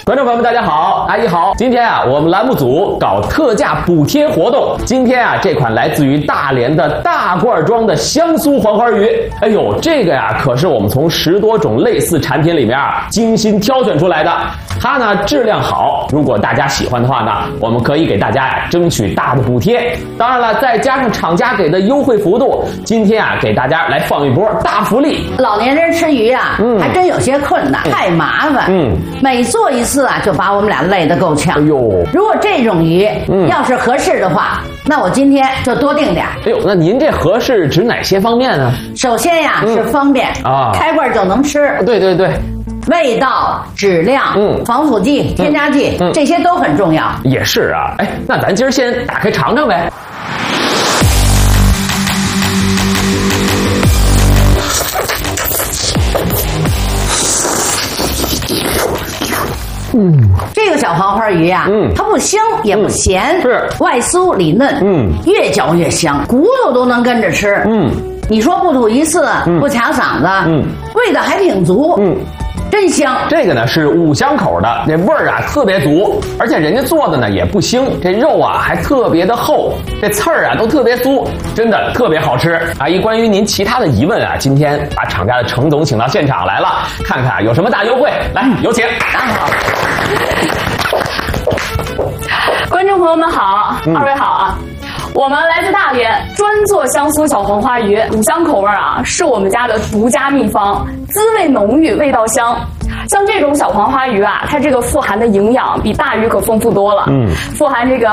观众朋友们，大家好，阿姨好。今天啊，我们栏目组搞特价补贴活动。今天啊，这款来自于大连的大罐装的香酥黄花鱼，哎呦，这个呀，可是我们从10多种类似产品里面啊精心挑选出来的。它呢质量好，如果大家喜欢的话呢，我们可以给大家呀争取大的补贴。当然了，再加上厂家给的优惠幅度，今天啊给大家来放一波大福利。 老年人吃鱼啊，还真有些困难，太麻烦。每做一次啊，就把我们俩累得够呛。 哎呦， 如果这种鱼要是合适的话，那我今天就多订点。 哎呦，那您这合适指哪些方面呢？ 首先呀，是方便啊，开罐就能吃。 对对对。 味道、质量、防腐剂、添加剂，这些都很重要。 也是啊，哎，那咱今儿先打开尝尝呗。 这个小黄花鱼呀，它不腥也不咸， 是外酥里嫩，越嚼越香，骨头都能跟着吃。你说不吐一次，不卡嗓子，味道还挺足。真香！ 这个呢是5香口的，这味儿啊特别足，而且人家做的呢也不腥，这肉啊还特别的厚，这刺儿啊都特别酥，真的特别好吃。阿姨，关于您其他的疑问啊，今天把厂家的程总请到现场来了，看看有什么大优惠，来有请。 观众朋友们好，二位好啊。我们来自大连，专做香酥小黄花鱼，5香口味啊，是我们家的独家秘方，滋味浓郁，味道香。像这种小黄花鱼啊，它这个富含的营养比大鱼可丰富多了。富含这个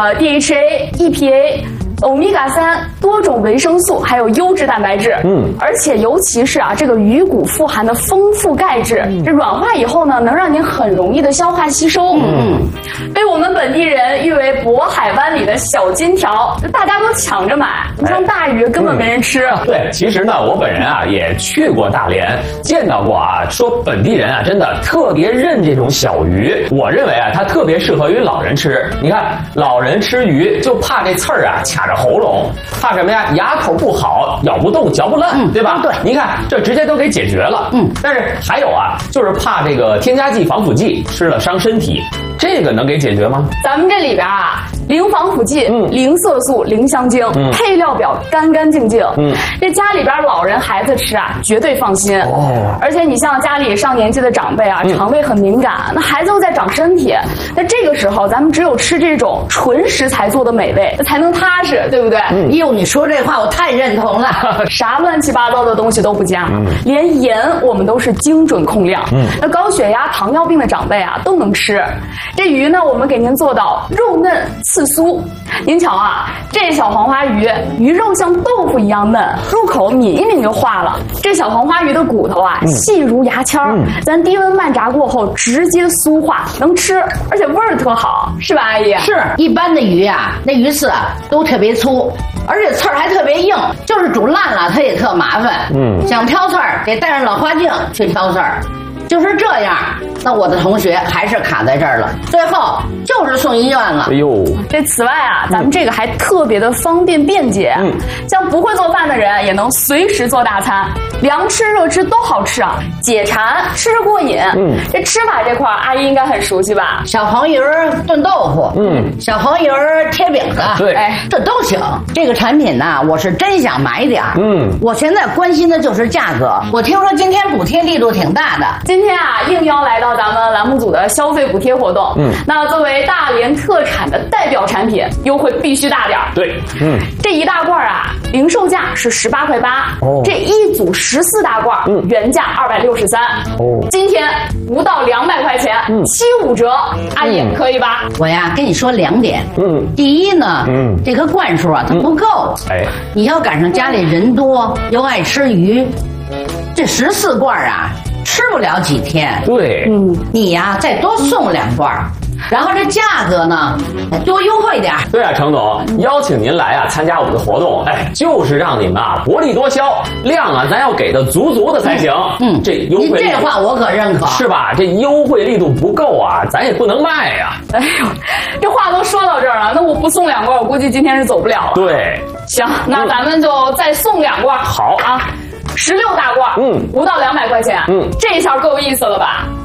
DHA、EPA、欧米伽3多种维生素，还有优质蛋白质。而且尤其是啊，这个鱼骨富含的丰富钙质，这软化以后呢，能让您很容易的消化吸收。被我们本地人誉为渤海湾里的小金条，大家都抢着买。你像大鱼根本没人吃。 对，其实呢，我本人啊也去过大连，见到过啊，说本地人啊真的特别认这种小鱼。我认为啊，它特别适合于老人吃。你看，老人吃鱼就怕这刺儿啊卡着喉咙，怕什么呀？牙口不好，咬不动，嚼不烂，对吧？对，你看这直接都给解决了。但是还有啊，就是怕这个添加剂、防腐剂吃了伤身体，这个能给解决吗？ 咱们这里边啊，零防腐剂、零色素、零香精，配料表干干净净。这家里边老人孩子吃啊，绝对放心。而且你像家里上年纪的长辈啊，肠胃很敏感，那孩子又在长身体，那这个时候咱们只有吃这种纯食材做的美味，才能踏实，对不对？ 哟，你说这话我太认同了。 啥乱七八糟的东西都不加，连盐我们都是精准控量。那高血压、糖尿病的长辈啊都能吃。这鱼呢，我们给您做到肉嫩刺酥。您瞧啊，这小黄花鱼鱼肉像豆腐一样嫩，入口抿一抿就化了。这小黄花鱼的骨头啊，细如牙签儿，咱低温慢炸过后直接酥化，能吃，而且味儿特好，是吧，阿姨？ 是，一般的鱼啊，那鱼刺啊都特别粗，而且刺儿还特别硬，就是煮烂了它也特麻烦。想挑刺儿得带上老花镜去挑刺儿。就是这样，那我的同学还是卡在这儿了，最后就是送医院了。 哎呦， 这此外啊，咱们这个还特别的方便便捷，像不会做饭的人也能随时做大餐，凉吃热吃都好吃啊，解馋吃着过瘾。这吃法这块阿姨应该很熟悉吧？ 小黄鱼炖豆腐，小黄鱼贴饼子， 对， 这都行。这个产品呢，我是真想买点儿。我现在关心的就是价格。我听说今天补贴力度挺大的。 今天啊，应邀来到咱们栏目组的消费补贴活动。那作为大连特产的代表产品，优惠必须大点儿。 对， 这一大罐啊，零售价是18.8块，这一组14大罐，原价263。今天不到200块钱，75折，阿姨可以吧？ 我呀跟你说2点。第一呢，这个罐数啊它不够。你要赶上家里人多又爱吃鱼，这14罐啊。吃不了几天， 对， 你呀再多送2罐，然后这价格呢多优惠点。 对啊，程总，邀请您来啊参加我们的活动，就是让你们啊薄利多销，量啊咱要给的足足的才行。这优惠， 这话我可认可， 是吧？这优惠力度不够啊，咱也不能卖呀。 哎呦，这话都说到这儿了，那我不送2罐，我估计今天是走不了了。 对， 行，那咱们就再送2罐。 好啊。16大罐，不到200块钱，这下够意思了吧？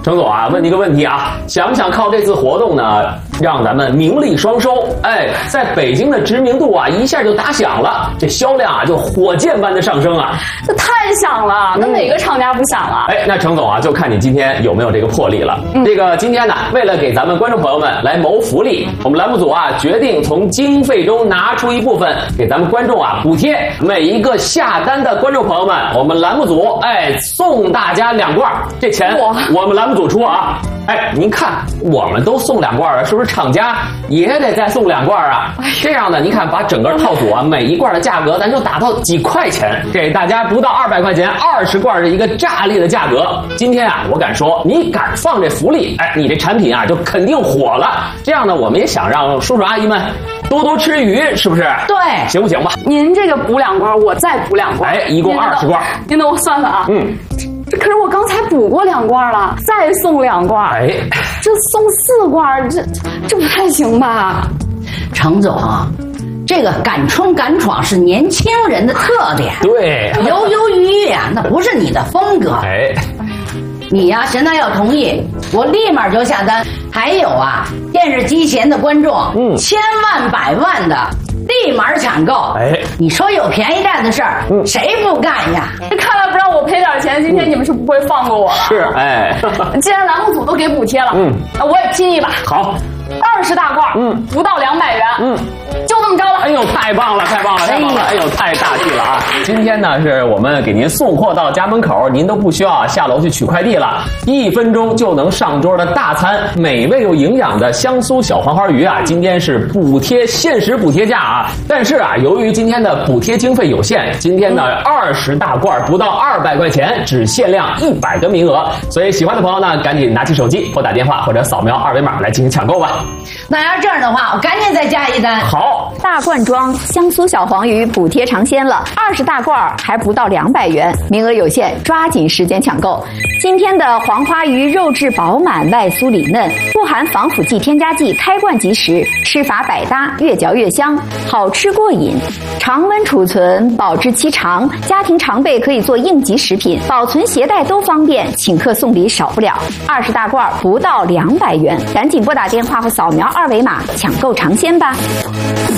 程总啊，问你个问题啊，想不想靠这次活动呢，让咱们名利双收？哎，在北京的知名度啊，一下就打响了，这销量啊就火箭般的上升啊！ 这太响了，那哪个厂家不响啊？ 哎，那程总啊，就看你今天有没有这个魄力了。这个今天呢，为了给咱们观众朋友们来谋福利，我们栏目组啊决定从经费中拿出一部分给咱们观众啊补贴，每一个下单的观众朋友们，我们栏目组送大家2罐，这钱我们栏目组出啊。哎，您看，我们都送2罐了，是不是厂家也得再送2罐啊？这样呢，您看把整个套组啊，每一罐的价格咱就打到几块钱，给大家不到200块钱，20罐的一个炸裂的价格。今天啊，我敢说，你敢放这福利，哎，你这产品啊就肯定火了。这样呢，我们也想让叔叔阿姨们多多吃鱼，是不是？ 对， 行不行吧？ 您这个补2罐，我再补2罐， 哎，一共20罐。 您等我算算啊。可是我刚才补过2罐了，再送2罐， 哎， 这送4罐，这不太行吧？ 程总，这个敢冲敢闯是年轻人的特点， 对， 犹犹豫豫啊，那不是你的风格。 哎， 你呀，现在要同意，我立马就下单。还有啊，电视机前的观众，千万百万的。立马抢购！哎，你说有便宜占的事儿，谁不干呀？ 这看来不让我赔点钱，今天你们是不会放过我了。 是，哎， 既然栏目组都给补贴了，那我也拼一把。 好 ，20大罐，不到200元，就这么着了。 哎呦，太棒了，太棒了，太棒了！哎呦，太大气了啊！今天呢，是我们给您送货到家门口，您都不需要下楼去取快递了，1分钟就能上桌的大餐，美味又营养的香酥小黄花鱼啊！今天是补贴限时补贴价啊！但是啊，由于今天的补贴经费有限，今天呢20大罐不到200块钱，只限量100个名额，所以喜欢的朋友呢，赶紧拿起手机拨打电话或者扫描2维码来进行抢购吧。 那要这样的话，我赶紧再加一单。 好， 大罐装香酥小黄鱼补贴尝鲜了，20大罐还不到200元，名额有限，抓紧时间抢购。今天的黄花鱼肉质饱满，外酥里嫩，不含防腐剂、添加剂，开罐即食，吃法百搭，越嚼越香，好吃过瘾。常温储存，保质期长，家庭常备可以做应急食品，保存携带都方便，请客送礼少不了。20大罐不到200元，赶紧拨打电话或扫描2维码抢购尝鲜吧。